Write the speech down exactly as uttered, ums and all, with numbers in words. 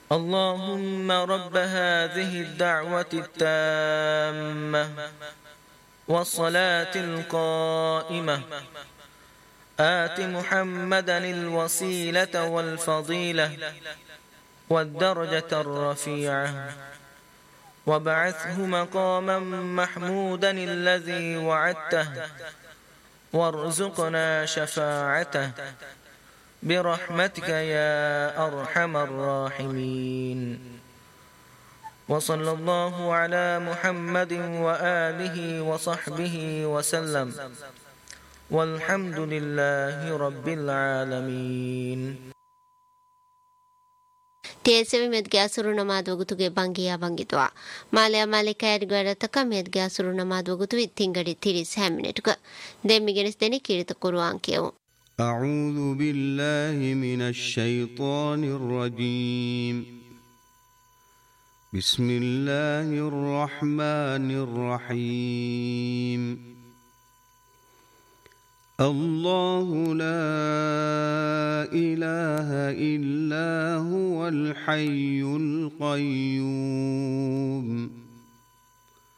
اللهم رب هذه الدعوة التامة والصلاة القائمة آت محمدا الوسيلة والفضيلة والدرجة الرفيعة وابعثه مقاما محمودا الذي وعدته وارزقنا شفاعته برحمتك يا أرحم الراحمين. وصلى الله على محمد وآله وصحبه وسلم والحمد لله رب العالمين. تيسوي مدغاسرو نماد وغتوගේ බංගියා බංගිතවා මාලයා මාලිකයරි ගරතක මෙද්ගාසුරු නමාද වගතු ඉතිංගඩි තිරිස් හැමිනෙටක දෙම්මිගෙනස් දෙනි කිරිත කුරුආන් කියමු. أعوذ بالله من الشيطان الرجيم. بسم الله الرحمن الرحيم. الله لا إله إلا هو الحي القيوم